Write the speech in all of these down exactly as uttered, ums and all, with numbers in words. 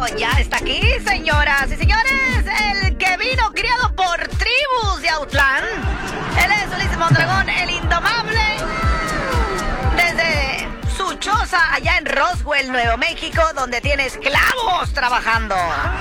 ya está aquí, señoras y señores, el que vino criado por tribus de Autlán. Él es Ulises Mondragón, el indomable, desde su choza allá en Roswell, Nuevo México, donde tiene esclavos trabajando.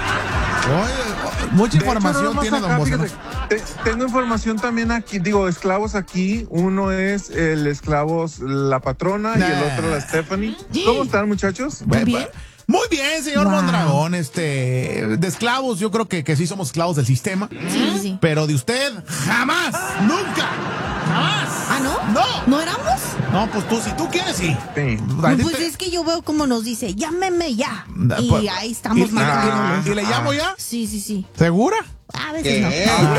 Oye, mucha información no tiene acá, don Bozo, fíjate, ¿no? te, tengo información también aquí, digo, esclavos aquí. Uno es el esclavo La Patrona nah. y el otro la Stephanie. ¿Cómo están, muchachos? Muy bien. Muy bien, señor wow. Mondragón. Este, de esclavos, yo creo que, que sí somos esclavos del sistema. Sí, sí. Pero de usted, jamás, nunca, jamás. ¿Ah, no? No. ¿No éramos? No, pues tú, si tú quieres, sí. sí. No, pues es que yo veo como nos dice, llámeme ya. Y pues, ahí estamos y, marcándonos. ¿Y le llamo ya? Sí, sí, sí. ¿Segura? A veces ¿Qué? no.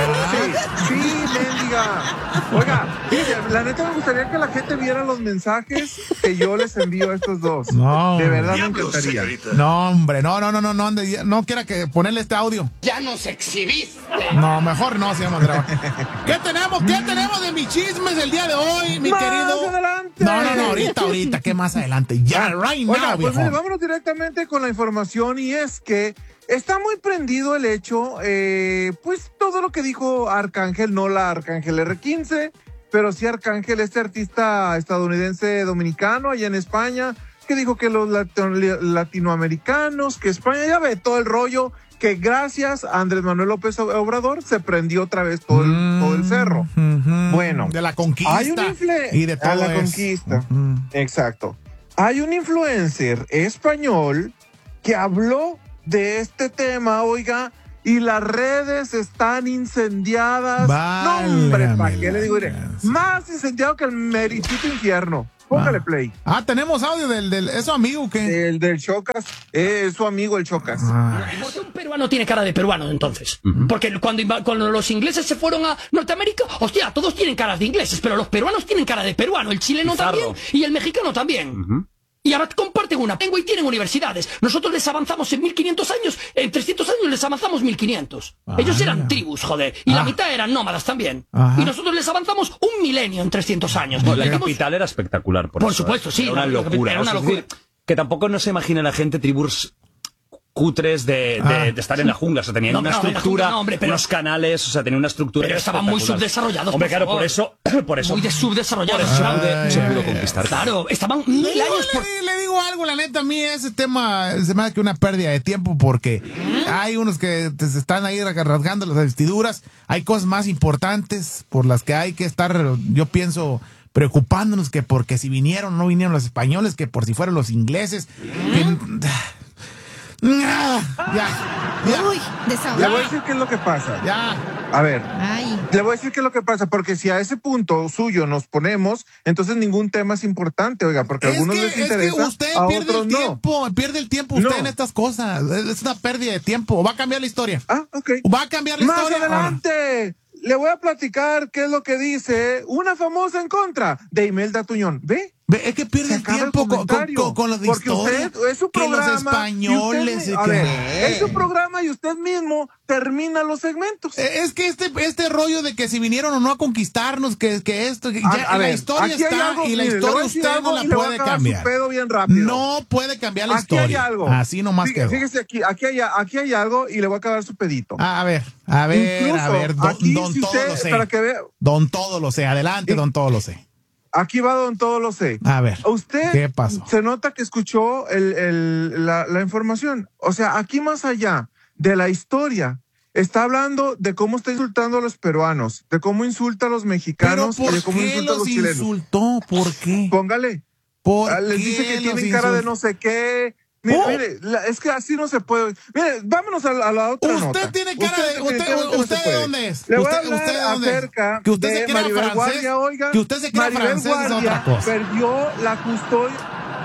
Ah, sí, mendiga. Oiga, fíjate, la neta me gustaría que la gente viera los mensajes que yo les envío a estos dos. No. De verdad me encantaría. No, hombre, no, no, no, no, no, no, no quiera que ponerle este audio. Ya nos exhibiste. No, mejor no, señor Mondragón. ¿Qué tenemos? ¿Qué tenemos de mis chismes el día de hoy, mi más querido? Adelante. No, no, no, ahorita, ahorita, ¿qué más adelante? Ya, right now, Oiga, pues viejo. mire, vámonos directamente con la información y es que está muy prendido el hecho, eh, pues todo lo que dijo Arcángel, no la Arcángel erre quince, pero sí Arcángel, este artista estadounidense dominicano allá en España, que dijo que los latinoamericanos, que España, ya ve todo el rollo, que gracias a Andrés Manuel López Obrador se prendió otra vez todo el, mm, todo el cerro. Mm-hmm. Bueno. De la conquista. Hay un influ- y de todo a la eso. conquista. Mm-hmm. Exacto. Hay un influencer español que habló de este tema, oiga, y las redes están incendiadas. Vale, no, hombre, ¿para qué le digo? Más incendiado que el meritito infierno. Póngale ah. play. Ah, tenemos audio del, del ¿es su amigo qué? El del Chocas, es eh, su amigo el Chocas. Ah. Porque un peruano tiene cara de peruano, entonces. Uh-huh. Porque cuando, cuando los ingleses se fueron a Norteamérica, hostia, todos tienen caras de ingleses, pero los peruanos tienen cara de peruano, el chileno Bizarro. también y el mexicano también. Uh-huh. Y ahora comparten una lengua y tienen universidades. Nosotros les avanzamos en mil quinientos años, en trescientos años les avanzamos mil quinientos. Ah, Ellos eran tribus, joder, y ah. la mitad eran nómadas también. Ajá. Y nosotros les avanzamos un milenio en trescientos años. No, la dimos... capital era espectacular, por, por eso, supuesto, ¿eh? sí. Era una la, locura. Era una locura. Es decir, que tampoco no se imagina la gente tribus cutres de, de, ah. de estar en la jungla, o sea, tenían no, una no, estructura, no, hombre, pero, unos canales, o sea, tenían una estructura. Pero estaban muy subdesarrollados. Hombre, por claro, por eso, por eso. Muy de subdesarrollados. Por eso ah, se pudo conquistar. Claro, estaban mil le años digo, por... le, le digo algo, la neta, a mí ese tema se me hace que una pérdida de tiempo porque ¿Mm? hay unos que te están ahí rasgando las vestiduras, hay cosas más importantes por las que hay que estar, yo pienso, preocupándonos, que porque si vinieron o no vinieron los españoles, que por si fueron los ingleses. ¿Mm? Que, Ya, ya. Uy, le voy a decir qué es lo que pasa. Ya. A ver, Ay. le voy a decir qué es lo que pasa, porque si a ese punto suyo nos ponemos, entonces ningún tema es importante, oiga, porque a es algunos que, les interesa, es que usted a pierde otros el tiempo, no. pierde el tiempo usted no. en estas cosas. Es una pérdida de tiempo. Va a cambiar la historia. Ah, ok. Va a cambiar la Más historia. Más adelante. Le voy a platicar qué es lo que dice una famosa en contra de Imelda Tuñón. ¿Ve? Es que pierde el tiempo el con, con, con los de porque historia, usted, es su programa, que los españoles. Usted, a ver, es su programa y usted mismo termina los segmentos. Es que este este rollo de que si vinieron o no a conquistarnos, que, que esto, que a, ya, a la ver, historia está algo, y la mire, historia usted no la puede cambiar. Pedo bien rápido. No puede cambiar la aquí historia. Hay algo. Así nomás Fíjese, quedó. Fíjese aquí, aquí hay, aquí hay algo y le voy a acabar su pedito. A ver, a ver, Incluso, a ver, don, aquí, don si todo usted, lo sé. Para que vea, don todo lo sé, adelante, don todo lo sé. Aquí va don todo lo sé. A ver, usted ¿qué pasó? Se nota que escuchó el, el, la, la información. O sea, aquí más allá de la historia, está hablando de cómo está insultando a los peruanos, de cómo insulta a los mexicanos y de cómo insulta a los chilenos. Insultó? ¿Por qué? Póngale. ¿Por Les qué dice que tienen insultó? cara de no sé qué. Mire, oh. mire, la, es que así no se puede. Mire, vámonos a, a la otra usted nota. Tiene cara usted, de, usted, usted, usted no de dónde es? Le voy usted, a hablar usted de dónde acerca que usted de se crea Maribel francés, Guardia, oiga. Que usted se crea Maribel francés Guardia es otra cosa. Perdió la custodia.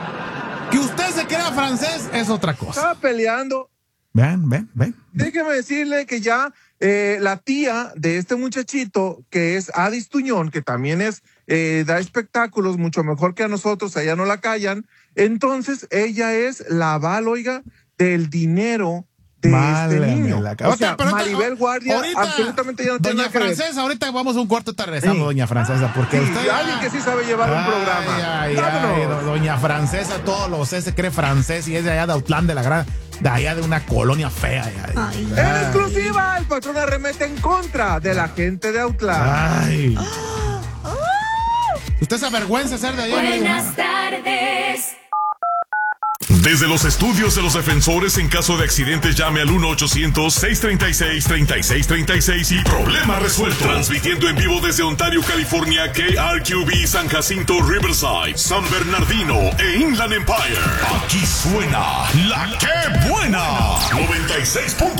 Que usted se crea francés es otra cosa. Estaba peleando. Ven, ven, ven. Déjeme decirle que ya eh, la tía de este muchachito, que es Adis Tuñón, que también es eh, da espectáculos mucho mejor que a nosotros, allá no la callan. Entonces, ella es la aval, oiga, del dinero de Válame este niño. La o sea, pero Maribel Guardia ahorita, absolutamente ya no tiene Doña nada que ver. Francesa, ahorita vamos a un cuarto, está regresando, sí. Doña Francesa, porque sí, usted... alguien que sí sabe llevar ay, un programa. Ay, ay, Doña Francesa, todo lo sé, se cree francés y es de allá de Autlán de la Gran... de allá de una colonia fea. Allá. Ay. En exclusiva, el patrón arremete en contra de la gente de Autlán. Ay. Usted se avergüenza ser de allá. Buenas tardes. Desde los estudios de los defensores, en caso de accidentes, llame al uno ochocientos, seiscientos treinta y seis, treinta y seis treinta y seis y problema resuelto. Transmitiendo en vivo desde Ontario, California, K R Q B, San Jacinto, Riverside, San Bernardino e Inland Empire. Aquí suena La Que Buena. noventa y seis punto